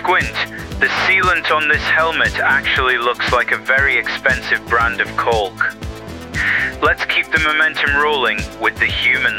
squint, the sealant on this helmet actually looks like a very expensive brand of caulk. Let's keep the momentum rolling with the human